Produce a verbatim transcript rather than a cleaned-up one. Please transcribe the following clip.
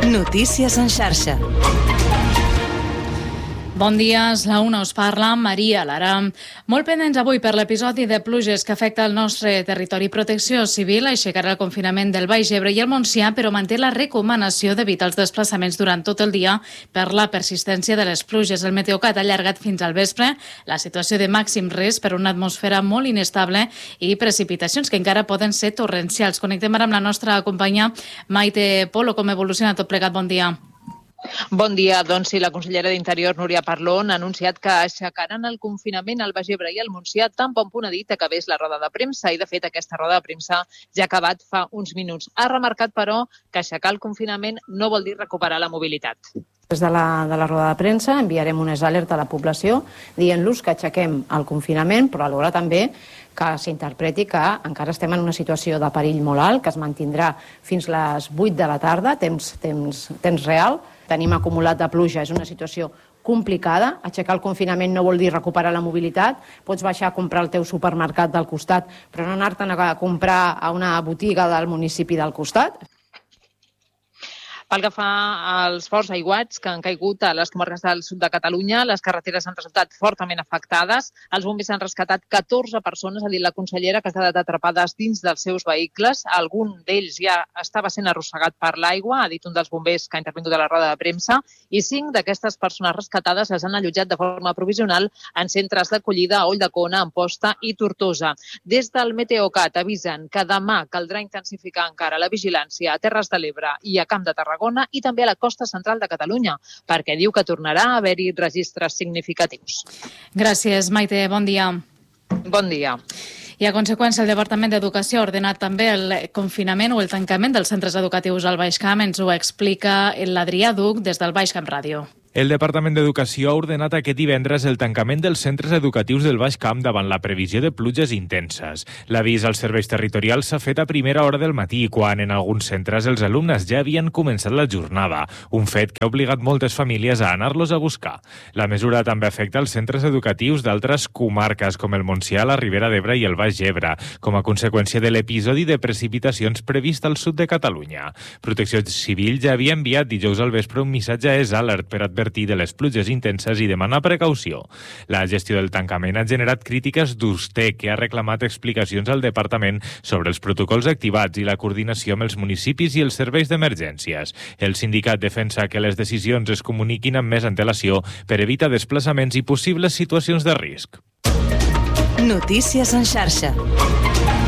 Notícies en xarxa. Bon dia, és la una, us parla Maria Lara. Molt pendents avui per l'episodi de pluges que afecta el nostre territori. Protecció Civil aixecarà el confinament del Baix Ebre i el Montsià, però manté la recomanació d'evitar els desplaçaments durant tot el dia per la persistència de les pluges. El Meteocat ha allargat fins al vespre la situació de màxim risc per una atmosfera molt inestable i precipitacions que encara poden ser torrencials. Connectem ara amb la nostra companya Maite Polo. Com evoluciona tot plegat? Bon dia. Bon dia. Doncs sí, la consellera d'Interior, Núria Parlon, ha anunciat que aixecaran el confinament al Baix Ebre i al Montsià tan bon punt ha dit que acabés la roda de premsa i, de fet, aquesta roda de premsa ja ha acabat fa uns minuts. Ha remarcat, però, que aixecar el confinament no vol dir recuperar la mobilitat. Des de la, de la roda de premsa enviarem unes alertes a la població dient-los que aixequem el confinament, però alhora també que s'interpreti que encara estem en una situació de perill molt alt, que es mantindrà fins les vuit de la tarda, temps, temps, temps real. Tenim acumulat de pluja, és una situació complicada. Aixecar el confinament no vol dir recuperar la mobilitat. Pots baixar a comprar al teu supermercat del costat, però no anar-te'n a comprar a una botiga del municipi del costat. Pel que fa als forts aiguats que han caigut a les comarques del sud de Catalunya, les carreteres han resultat fortament afectades. Els bombers han rescatat catorze persones, ha dit la consellera, que han quedat atrapades dins dels seus vehicles. Algun d'ells ja estava sent arrossegat per l'aigua, ha dit un dels bombers que ha intervingut a la roda de premsa, i cinc d'aquestes persones rescatades les han allotjat de forma provisional en centres d'acollida a Ulldecona, Amposta i Tortosa. Des del Meteocat avisen que demà caldrà intensificar encara la vigilància a Terres de l'Ebre i a Camp de Tarragona i també a la costa central de Catalunya, perquè diu que tornarà a haver-hi registres significatius. Gràcies, Maite. Bon dia. Bon dia. I a conseqüència, el Departament d'Educació ha ordenat també el confinament o el tancament dels centres educatius al Baix Camp. Ens ho explica l'Adrià Duc des del Baix Camp Ràdio. El Departament d'Educació ha ordenat aquest divendres el tancament dels centres educatius del Baix Camp davant la previsió de pluges intenses. L'avís als serveis territorials s'ha fet a primera hora del matí, quan en alguns centres els alumnes ja havien començat la jornada, un fet que ha obligat moltes famílies a anar-los a buscar. La mesura també afecta els centres educatius d'altres comarques, com el Montsià, la Ribera d'Ebre i el Baix Ebre, com a conseqüència de l'episodi de precipitacions previst al sud de Catalunya. Protecció Civil ja havia enviat dijous al vespre un missatge a EsAlert per advertir de les pluges intenses i demanar precaució. La gestió del tancament ha generat crítiques d'Usté, que ha reclamat explicacions al departament sobre els protocols activats i la coordinació amb els municipis i els serveis d'emergències. El sindicat defensa que les decisions es comuniquin amb més antelació per evitar desplaçaments i possibles situacions de risc. Notícies en xarxa.